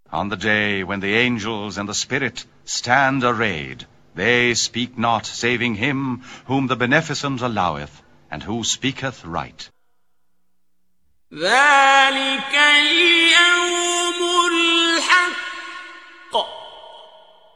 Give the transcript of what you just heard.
On the day when the angels and the Spirit stand arrayed, they speak not, saving him whom the Beneficent alloweth, and who speaketh right. ذلك